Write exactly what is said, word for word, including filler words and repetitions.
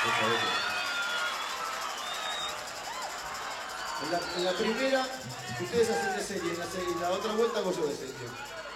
En la, en la primera, ustedes hacen de serie, en la, en la otra vuelta hago yo de serie.